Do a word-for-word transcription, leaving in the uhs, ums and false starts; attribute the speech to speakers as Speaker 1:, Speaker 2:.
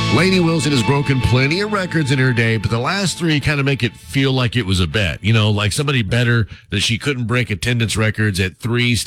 Speaker 1: Lainey Wilson has broken plenty of records in her day, but the last three kind of make it feel like it was a bet. You know, like somebody better that she couldn't break attendance records at three